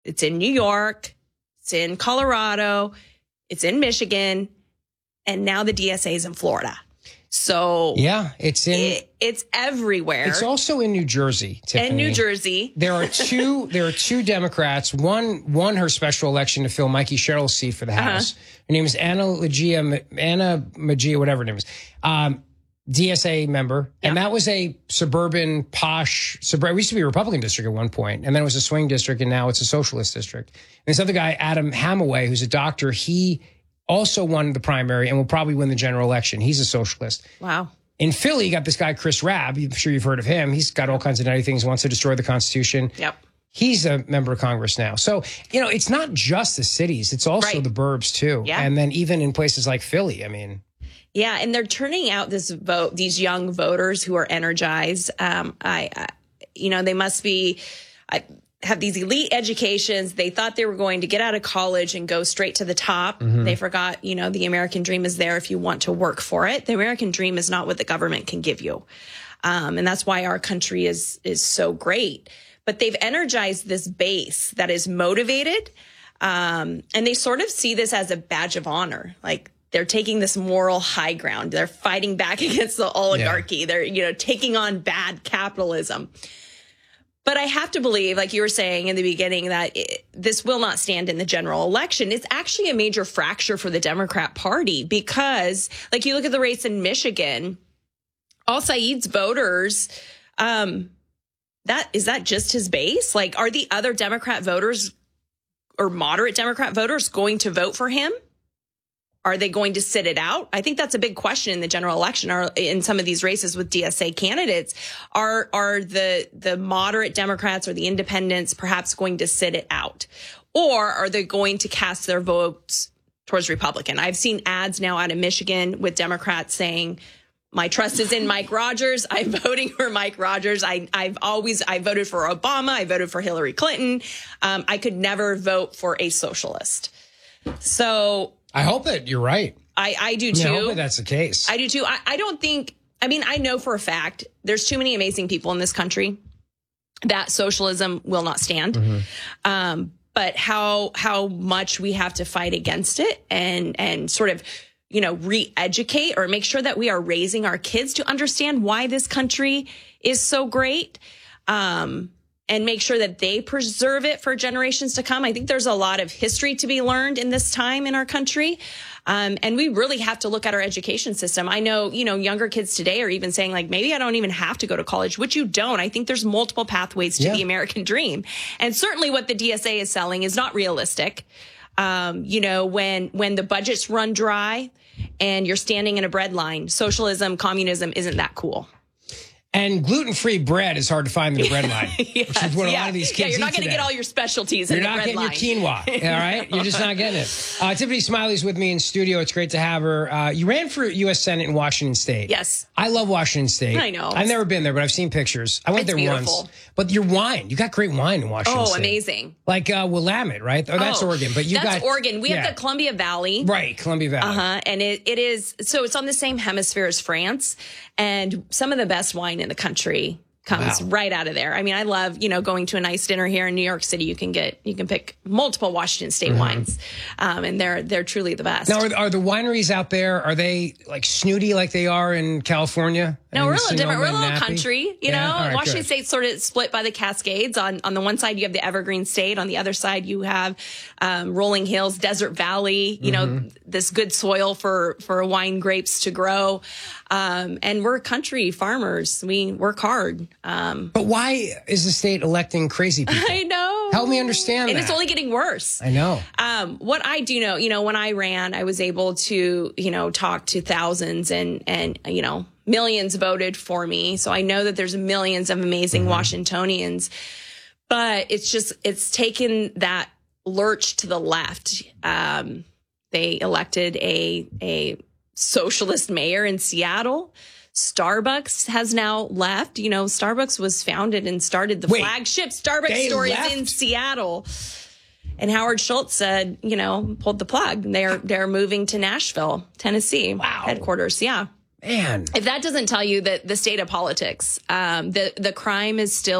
It's in New York. It's in Colorado. It's in Michigan. And now the DSA is in Florida. So yeah, it's everywhere. It's also in New Jersey, Tiffany. And New Jersey. There are two Democrats. One won her special election to fill Mikey Sherrill's seat for the House. Her name is Anna Magia, whatever her name is. DSA member. Yeah. And that was a suburban, posh, it used to be a Republican district at one point, and then it was a swing district, and now it's a socialist district. And this other guy, Adam Hamaway, who's a doctor, he also won the primary and will probably win the general election. He's a socialist. Wow. In Philly, you got this guy, Chris Rabb. I'm sure you've heard of him. He's got all kinds of nutty things. He wants to destroy the Constitution. Yep. He's a member of Congress now. So, it's not just the cities. It's also the burbs, too. Yeah. And then even in places like Philly, I mean. Yeah, and they're turning out these young voters who are energized. They must be... have these elite educations. They thought they were going to get out of college and go straight to the top. Mm-hmm. They forgot, the American dream is there if you want to work for it. The American dream is not what the government can give you. And that's why our country is so great. But they've energized this base that is motivated. And they sort of see this as a badge of honor. Like they're taking this moral high ground. They're fighting back against the oligarchy. Yeah. They're, taking on bad capitalism. But I have to believe, like you were saying in the beginning, that this will not stand in the general election. It's actually a major fracture for the Democrat Party because, like, you look at the race in Michigan, al-Sayed's voters, is that just his base? Like, are the other Democrat voters or moderate Democrat voters going to vote for him? Are they going to sit it out? I think that's a big question in the general election. Or in some of these races with DSA candidates, are the moderate Democrats or the independents perhaps going to sit it out? Or are they going to cast their votes towards Republican? I've seen ads now out of Michigan with Democrats saying, my trust is in Mike Rogers. I'm voting for Mike Rogers. I voted for Obama. I voted for Hillary Clinton. I could never vote for a socialist. So I hope that you're right. I do too. I hope that that's the case. I do too. I don't think, I know for a fact there's too many amazing people in this country that socialism will not stand. Mm-hmm. But how much we have to fight against it and sort of, re-educate or make sure that we are raising our kids to understand why this country is so great. And make sure that they preserve it for generations to come. I think there's a lot of history to be learned in this time in our country. And we really have to look at our education system. I know, younger kids today are even saying like, maybe I don't even have to go to college, which you don't. I think there's multiple pathways to the American dream. And certainly what the DSA is selling is not realistic. When the budgets run dry and you're standing in a bread line, socialism, communism isn't that cool. And gluten-free bread is hard to find in the bread line, which is what a lot of these kids eat. You're not going to get all your specialties in the bread line. You're not getting your quinoa, all right? You're just not getting it. Tiffany Smiley's with me in studio. It's great to have her. You ran for U.S. Senate in Washington State. Yes. I love Washington State. I know. I've never been there, but I've seen pictures. I went there beautiful. once. But your wine, you got great wine in Washington State. Oh, amazing. Like Willamette, right? Oh, that's Oregon. But that's Oregon. We have the Columbia Valley. Right, Columbia Valley. And it is, so it's on the same hemisphere as France. And some of the best wine in the country comes right out of there. I love, going to a nice dinner here in New York City. You can pick multiple Washington State wines. And they're truly the best. Now, are the wineries out there, are they like snooty like they are in California? No, we're a little different. We're a little country, Right, Washington State's sort of split by the Cascades. On the one side, you have the Evergreen State. On the other side, you have rolling hills, Desert Valley, this good soil for wine grapes to grow. And we're country farmers. We work hard. But why is the state electing crazy people? I know. Help me understand and that. It's only getting worse. I know. What I do know, when I ran, I was able to, talk to thousands and millions voted for me. So I know that there's millions of amazing Washingtonians, but it's taken that lurch to the left. They elected a socialist mayor in Seattle. Starbucks has now left. Starbucks was founded and started the flagship Starbucks store is in Seattle. And Howard Schultz said, pulled the plug. They're moving to Nashville, Tennessee. Wow. Headquarters. Yeah. Man. If that doesn't tell you that the state of politics, the crime is still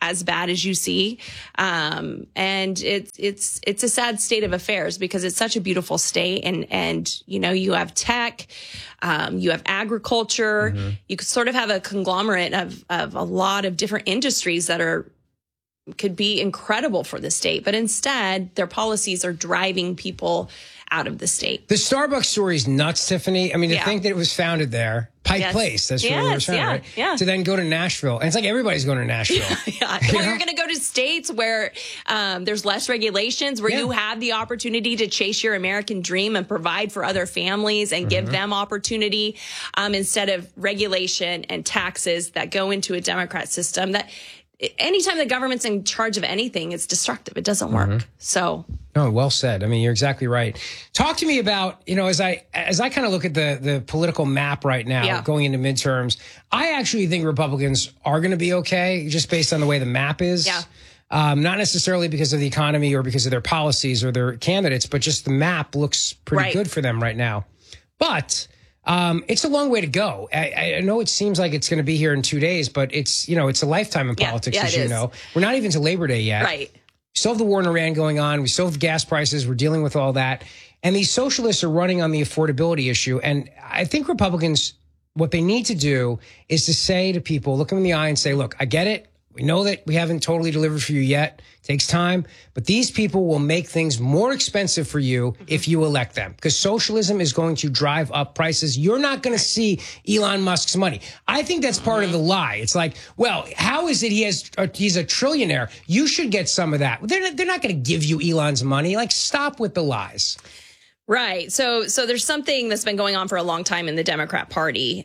as bad as you see. And it's a sad state of affairs because it's such a beautiful state. And you have tech, you have agriculture, you could sort of have a conglomerate of a lot of different industries that could be incredible for the state. But instead, their policies are driving people out of the state. The Starbucks story is nuts, Tiffany. I mean, to think that it was founded there, Pike Place, that's where it was founded, right? Yeah. To then go to Nashville. And it's like everybody's going to Nashville. Well, you're going to go to states where there's less regulations, where you have the opportunity to chase your American dream and provide for other families and give them opportunity instead of regulation and taxes that go into a Democrat system that anytime the government's in charge of anything, it's destructive. It doesn't work. So. No, well said. I mean, you're exactly right. Talk to me about, as I kind of look at the political map right now going into midterms, I actually think Republicans are going to be okay just based on the way the map is. Yeah. Not necessarily because of the economy or because of their policies or their candidates, but just the map looks pretty good for them right now. But it's a long way to go. I know it seems like it's going to be here in 2 days, but it's a lifetime in politics, as you know. We're not even to Labor Day yet. Right. We still have the war in Iran going on. We still have gas prices. We're dealing with all that. And these socialists are running on the affordability issue. And I think Republicans, what they need to do is to say to people, look them in the eye and say, look, I get it. We know that we haven't totally delivered for you yet. It takes time. But these people will make things more expensive for you if you elect them, because socialism is going to drive up prices. You're not going to see Elon Musk's money. I think that's part of the lie. It's like, well, how is it he's a trillionaire? You should get some of that. They're not going to give you Elon's money. Like, stop with the lies. Right. So there's something that's been going on for a long time in the Democrat Party.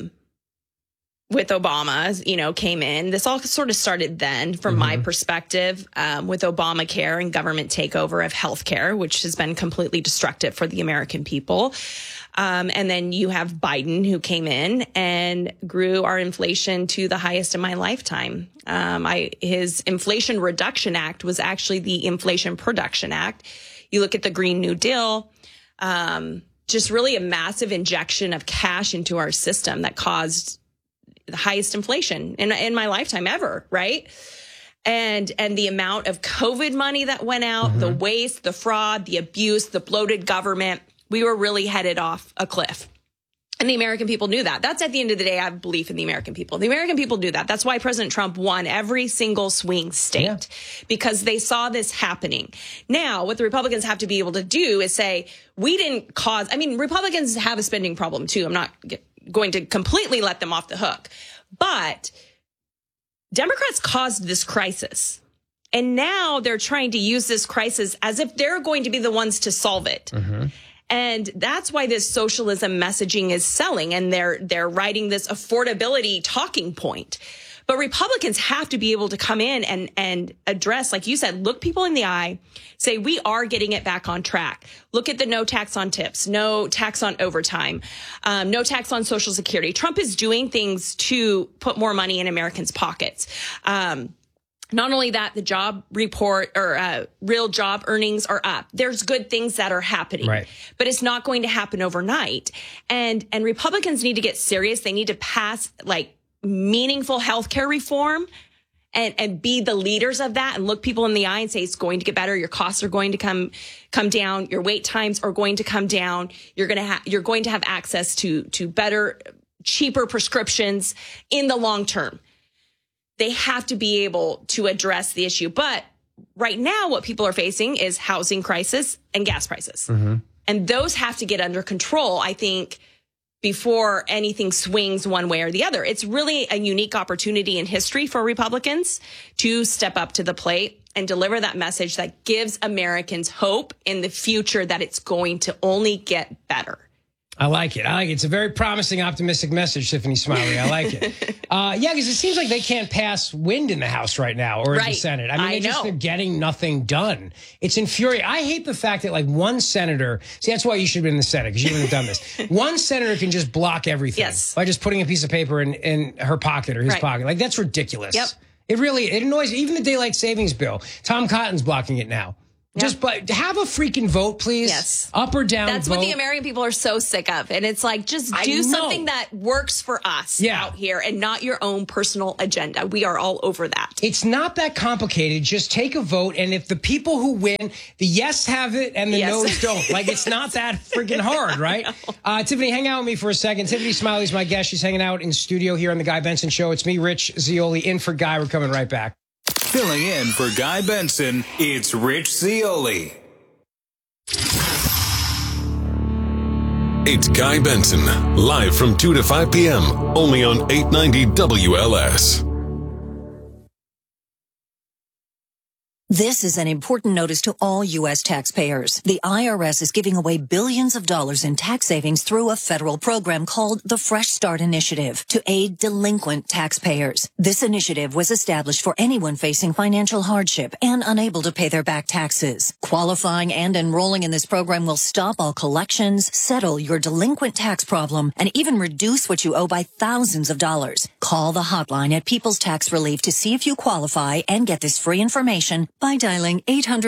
With Obama, came in. This all sort of started then, from my perspective, with Obamacare and government takeover of healthcare, which has been completely destructive for the American people. And then you have Biden, who came in and grew our inflation to the highest in my lifetime. His Inflation Reduction Act was actually the Inflation Production Act. You look at the Green New Deal, just really a massive injection of cash into our system that caused the highest inflation in my lifetime ever, right? And the amount of COVID money that went out, the waste, the fraud, the abuse, the bloated government, we were really headed off a cliff. And the American people knew that. That's, at the end of the day, I have belief in the American people. The American people knew that. That's why President Trump won every single swing state, because they saw this happening. Now, what the Republicans have to be able to do is say, Republicans have a spending problem too. I'm not going to completely let them off the hook. But Democrats caused this crisis. And now they're trying to use this crisis as if they're going to be the ones to solve it. And that's why this socialism messaging is selling. And they're writing this affordability talking point. But Republicans have to be able to come in and address, like you said, look people in the eye, say, we are getting it back on track. Look at the no tax on tips, no tax on overtime, no tax on Social Security. Trump is doing things to put more money in Americans' pockets. Not only that, the job report or real job earnings are up. There's good things that are happening, but it's not going to happen overnight. And Republicans need to get serious. They need to pass meaningful healthcare reform and be the leaders of that and look people in the eye and say, it's going to get better. Your costs are going to come down. Your wait times are going to come down. You're going to have access to better, cheaper prescriptions in the long term. They have to be able to address the issue. But right now, what people are facing is housing crisis and gas prices. And those have to get under control, I think, before anything swings one way or the other. It's really a unique opportunity in history for Republicans to step up to the plate and deliver that message that gives Americans hope in the future that it's going to only get better. I like it. It's a very promising, optimistic message, Tiffany Smiley. I like it. Because it seems like they can't pass wind in the House right now or in the Senate. I mean, they're getting nothing done. It's infuriating. I hate the fact that one senator, that's why you should have been in the Senate, because you wouldn't have done this. One senator can just block everything by just putting a piece of paper in her pocket or his pocket. That's ridiculous. It annoys me. Even the daylight savings bill, Tom Cotton's blocking it now. Just but have a freaking vote, please. Yes. Up or down. That's vote. what the American people are so sick of. And it's like, just do something that works for us out here and not your own personal agenda. We are all over that. It's not that complicated. Just take a vote. And if the people who win, the yes have it and the no's don't. Like, it's not that freaking hard, right? Tiffany, hang out with me for a second. Tiffany Smiley's my guest. She's hanging out in studio here on The Guy Benson Show. It's me, Rich Zeoli, in for Guy. We're coming right back. Filling in for Guy Benson, it's Rich Zeoli. It's Guy Benson, live from 2 to 5 p.m., only on 890 WLS. This is an important notice to all U.S. taxpayers. The IRS is giving away billions of dollars in tax savings through a federal program called the Fresh Start Initiative to aid delinquent taxpayers. This initiative was established for anyone facing financial hardship and unable to pay their back taxes. Qualifying and enrolling in this program will stop all collections, settle your delinquent tax problem, and even reduce what you owe by thousands of dollars. Call the hotline at People's Tax Relief to see if you qualify and get this free information by dialing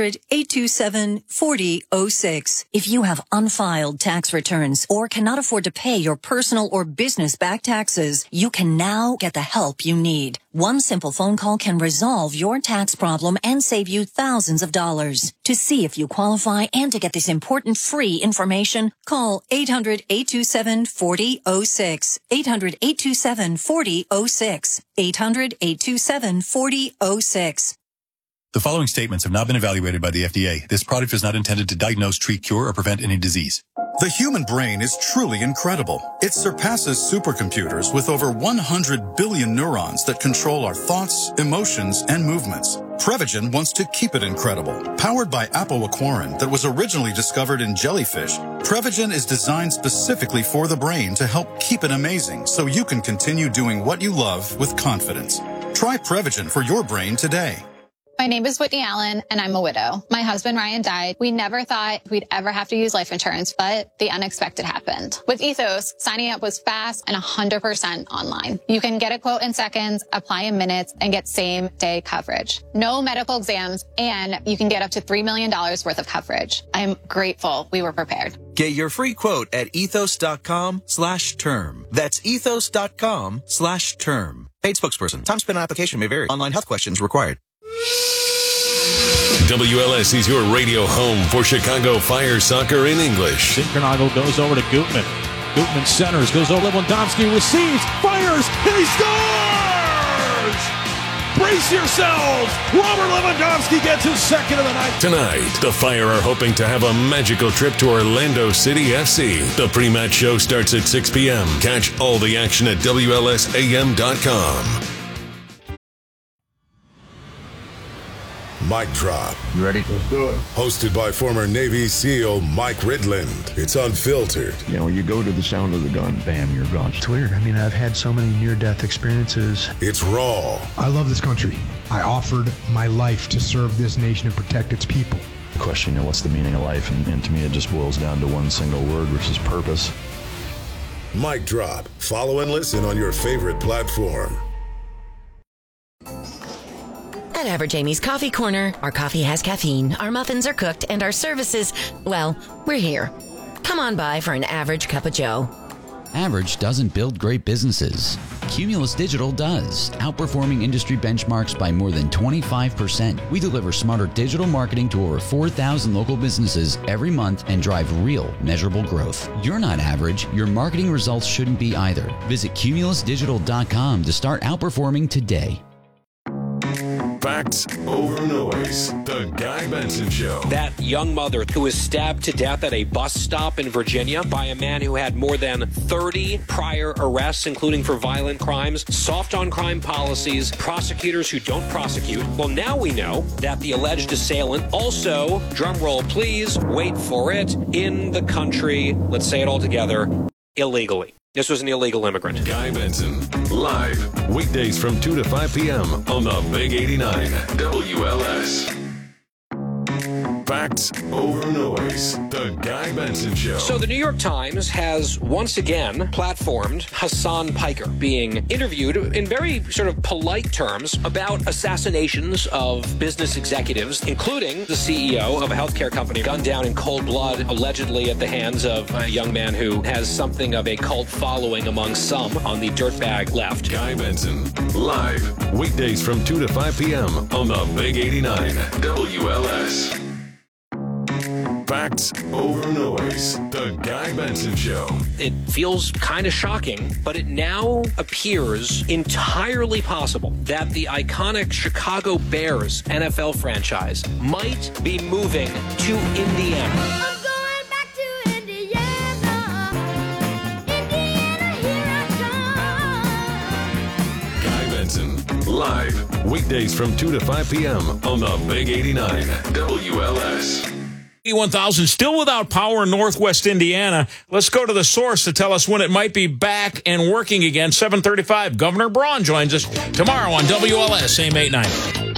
800-827-4006. If you have unfiled tax returns or cannot afford to pay your personal or business back taxes, you can now get the help you need. One simple phone call can resolve your tax problem and save you thousands of dollars. To see if you qualify and to get this important free information, call 800-827-4006. 800-827-4006. 800-827-4006. The following statements have not been evaluated by the FDA. This product is not intended to diagnose, treat, cure, or prevent any disease. The human brain is truly incredible. It surpasses supercomputers with over 100 billion neurons that control our thoughts, emotions, and movements. Prevagen wants to keep it incredible. Powered by apoaquarin that was originally discovered in jellyfish, Prevagen is designed specifically for the brain to help keep it amazing so you can continue doing what you love with confidence. Try Prevagen for your brain today. My name is Whitney Allen, and I'm a widow. My husband, Ryan, died. We never thought we'd ever have to use life insurance, but the unexpected happened. With Ethos, signing up was fast and 100% online. You can get a quote in seconds, apply in minutes, and get same-day coverage. No medical exams, and you can get up to $3 million worth of coverage. I'm grateful we were prepared. Get your free quote at ethos.com/term. That's ethos.com/term. Paid spokesperson. Time spent on application may vary. Online health questions required. WLS is your radio home for Chicago Fire soccer in English. Sinkernagel goes over to Gutman. Gutman centers, goes over Lewandowski, receives, fires, and he scores! Brace yourselves! Robert Lewandowski gets his second of the night. Tonight, the Fire are hoping to have a magical trip to Orlando City FC. The pre-match show starts at 6 p.m. Catch all the action at WLSAM.com. Mic Drop. You ready? Let's do it. Hosted by former Navy SEAL Mike Ridland. It's unfiltered. You know, you go to the sound of the gun, bam, you're gone. It's weird. I mean, I've had so many near-death experiences. It's raw. I love this country. I offered my life to serve this nation and protect its people. The question, you know, what's the meaning of life? And to me, it just boils down to one single word, which is purpose. Mic Drop. Follow and listen on your favorite platform. At Average Amy's Coffee Corner, our coffee has caffeine, our muffins are cooked, and our services, well, we're here. Come on by for an average cup of joe. Average doesn't build great businesses. Cumulus Digital does, outperforming industry benchmarks by more than 25%. We deliver smarter digital marketing to over 4,000 local businesses every month and drive real, measurable growth. You're not average. Your marketing results shouldn't be either. Visit cumulusdigital.com to start outperforming today. Facts over noise. The Guy Benson Show. That young mother who was stabbed to death at a bus stop in Virginia by a man who had more than 30 prior arrests, including for violent crimes, soft on crime policies, prosecutors who don't prosecute. Well, now we know that the alleged assailant also, drumroll please, wait for it, in the country, let's say it all together, illegally. This was an illegal immigrant. Guy Benson, live, weekdays from 2 to 5 p.m. on the Big 89 WLS. Facts over noise. The Guy Benson Show. So the New York Times has once again platformed Hassan Piker being interviewed in very sort of polite terms about assassinations of business executives, including the CEO of a healthcare company gunned down in cold blood, allegedly at the hands of a young man who has something of a cult following among some on the dirtbag left. Guy Benson, live, weekdays from 2 to 5 p.m. on the Big 89 WLS. Facts over noise. The Guy Benson Show. It feels kind of shocking, but it now appears entirely possible that the iconic Chicago Bears NFL franchise might be moving to Indiana. I'm going back to Indiana. Indiana, here I come. Guy Benson, live, weekdays from 2 to 5 p.m. on the Big 89 WLS. 81,000 still without power in Northwest Indiana. Let's go to the source to tell us when it might be back and working again. 7:35. Governor Braun joins us tomorrow on WLS AM 890.